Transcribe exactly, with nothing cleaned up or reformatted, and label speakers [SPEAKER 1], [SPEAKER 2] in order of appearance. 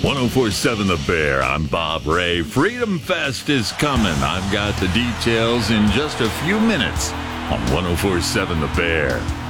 [SPEAKER 1] ten forty-seven The Bear. I'm Bob Ray. Freedom Fest is coming. I've got the details in just a few minutes on ten forty-seven The Bear.